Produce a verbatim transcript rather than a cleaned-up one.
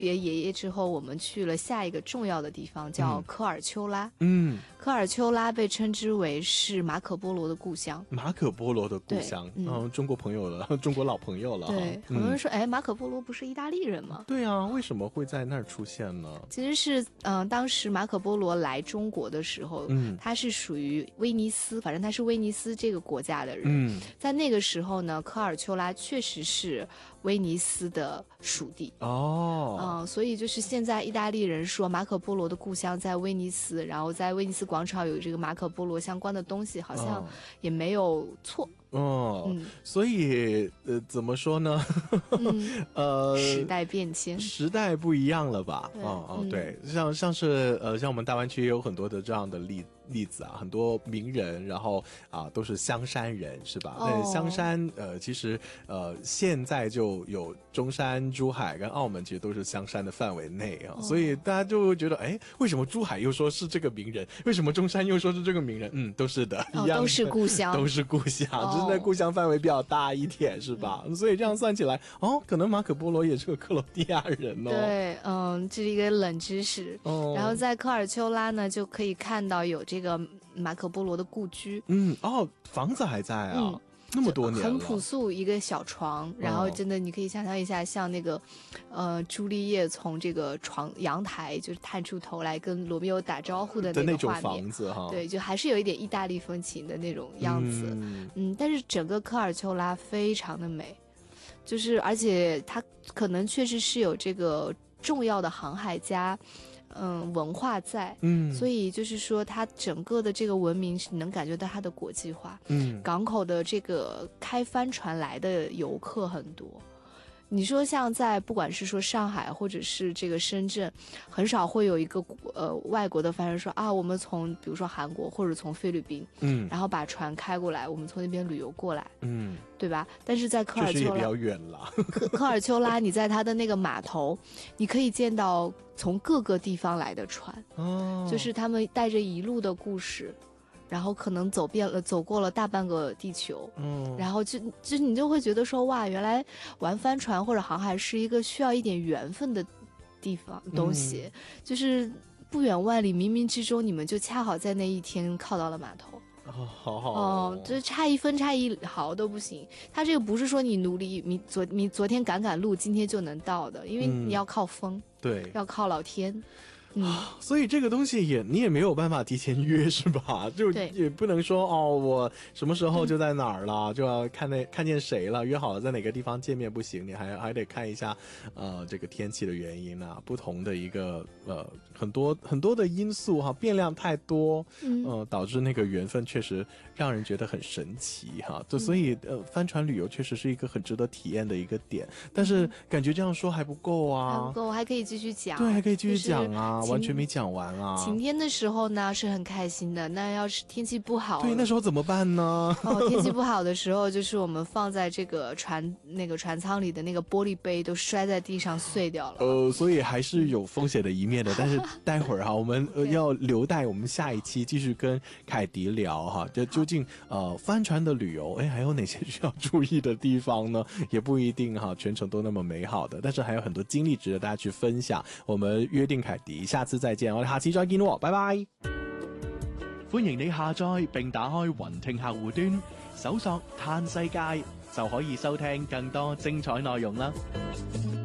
别爷爷之后，我们去了下一个重要的地方，叫科尔丘拉。 嗯， 科尔丘拉被称之为是马可波罗的故乡。 马可波罗的故乡，嗯、呃，中国朋友了，中国老朋友了。 对，很多人说，哎、嗯，马可波罗不是意大利人吗？ 对啊，为什么会在那儿出现呢？ 其实是，嗯、呃，当时马可波罗来中国的时候，嗯，他是属于威尼斯，反正他是威尼斯这个国家的人。嗯，在那个时候呢，科尔丘拉确实是威尼斯的属地。 哦， 嗯、呃，所以就是现在意大利人说马可波罗的故乡在威尼斯，然后在威尼斯广场有这个马可波罗相关的东西，好像也没有错。 哦、嗯，所以呃，怎么说呢？ 嗯、呃，时代变迁， 时代不一样了吧？哦哦，对，像像是呃，像我们大湾区也有很多的这样的例例子啊，很多名人，然后啊都是香山人，是吧？那、哦、香山呃，其实呃现在就有中山、珠海跟澳门，其实都是香山的范围内啊，哦、所以大家就会觉得，哎，为什么珠海又说是这个名人？为什么中山又说是这个名人？嗯，都是的， 哦、 一样的， 都是故乡， 都是故乡。哦在故乡范围比较大一点，是吧？嗯、所以这样算起来，哦，可能马可波罗也是个克罗地亚人哦。 对，嗯，这是一个冷知识。哦、然后在科尔丘拉呢，就可以看到有这个马可波罗的故居。 嗯，哦，房子还在啊。嗯那么多年了， 很朴素，一个小床，然后真的你可以想象一下，像那个，呃，朱丽叶从这个床阳台就是探出头来跟罗密欧打招呼的那个画面， 那种房子哈， 对，就还是有一点意大利风情的那种样子，嗯，嗯但是整个科尔丘拉非常的美，就是而且它可能确实是有这个重要的航海家。嗯，文化在，嗯，所以就是说，它整个的这个文明是能感觉到它的国际化，嗯，港口的这个开帆船来的游客很多。你说像在不管是说上海或者是这个深圳，很少会有一个呃外国的帆人说啊，我们从比如说韩国或者从菲律宾，嗯，然后把船开过来，我们从那边旅游过来，嗯，对吧？但是在科尔丘拉， 确实也比较远了。 科科尔丘拉，你在它的那个码头，你可以见到从各个地方来的船，哦，就是他们带着一路的故事。然后可能走遍了，走过了大半个地球，嗯，然后就就你就会觉得说，哇，原来玩帆船或者航海是一个需要一点缘分的地方东西，嗯、就是不远万里，冥冥之中你们就恰好在那一天靠到了码头。 哦，好好哦，这差一分差一毫都不行。他这个不是说你努力，你昨你昨天赶赶路，今天就能到的，因为你要靠风，嗯、 对， 要靠老天。嗯， 所以这个东西也你也没有办法提前约是吧？就也不能说哦，我什么时候就在哪儿了，嗯、就要看那看见谁了，约好了在哪个地方见面不行，你还还得看一下呃这个天气的原因啊，不同的一个呃很多很多的因素哈，变量太多，嗯、呃，导致那个缘分确实让人觉得很神奇哈。就所以呃帆船旅游确实是一个很值得体验的一个点，但是感觉这样说还不够啊， 还不够，还可以继续讲， 对，还可以继续讲啊。就是完全没讲完啊！ 晴天的时候呢是很开心的，那要是天气不好， 对，那时候怎么办呢？ 哦，天气不好的时候，就是我们放在这个船那个船舱里的那个玻璃杯都摔在地上碎掉了。 呃，所以还是有风险的一面的。但是待会儿哈，我们、呃、要留待我们下一期继续跟凯迪聊哈，这究竟呃帆船的旅游，哎，还有哪些需要注意的地方呢？也不一定哈，全程都那麼美好的，但是還有很多經歷值得大家去分享。我們約定凱迪，下次再見，我哋下次再見喎，拜拜。歡迎你下載並打開雲聽客戶端，搜索嘆世界就可以收聽更多精彩內容啦。